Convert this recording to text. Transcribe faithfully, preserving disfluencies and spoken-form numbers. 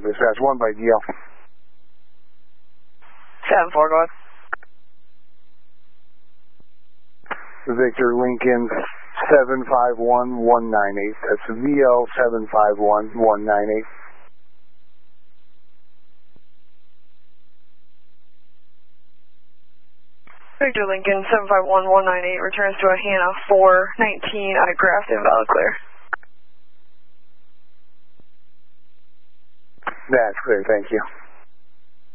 Dispatch one by D L. seven four, go ahead. Victor Lincoln seven five one one nine eight. That's V L seven five one one nine eight. Victor Lincoln seven five one one nine eight returns to a Hannah four nineteen out of Grafton, valid clear. That's clear, thank you.